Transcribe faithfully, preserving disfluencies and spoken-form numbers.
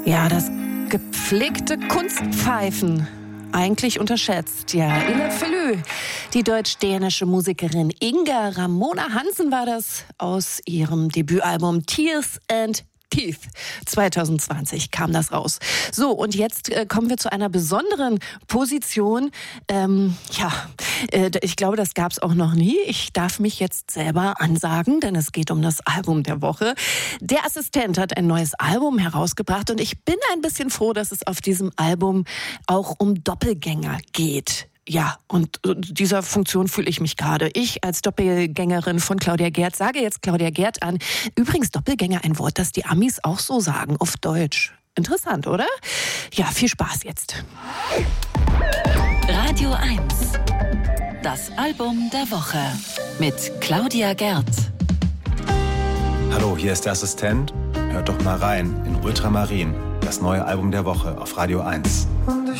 Ja, das gepflegte Kunstpfeifen. Eigentlich unterschätzt, ja. Ille Fellü, die deutsch-dänische Musikerin Inga Ramona Hansen war das aus ihrem Debütalbum Tears and Teeth. zwanzig zwanzig kam das raus. So, und jetzt äh, kommen wir zu einer besonderen Position. Ähm, ja, äh, ich glaube, das gab es auch noch nie. Ich darf mich jetzt selber ansagen, denn es geht um das Album der Woche. Der Assistent hat ein neues Album herausgebracht und ich bin ein bisschen froh, dass es auf diesem Album auch um Doppelgänger geht. Ja, und dieser Funktion fühle ich mich gerade. Ich als Doppelgängerin von Claudia Gerd sage jetzt Claudia Gerd an. Übrigens Doppelgänger, ein Wort, das die Amis auch so sagen, auf Deutsch. Interessant, oder? Ja, viel Spaß jetzt. Radio eins. Das Album der Woche mit Claudia Gerd. Hallo, hier ist der Assistent. Hört doch mal rein in Ultramarin, das neue Album der Woche auf Radio eins.